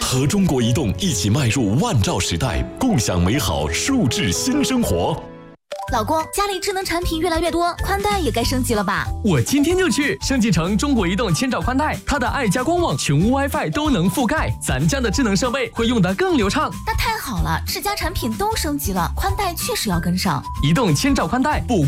和中国移动一起迈入万兆时代，共享美好数字新生活。 老公，家里智能产品越来越多，宽带也该升级了吧？ 我今天就去升级成中国移动千兆宽带，它的爱家官网、全屋 WiFi 都能覆盖，咱家的智能设备会用得更流畅。 那太好了，世家产品都升级了，宽带确实要跟上。 移动千兆宽带不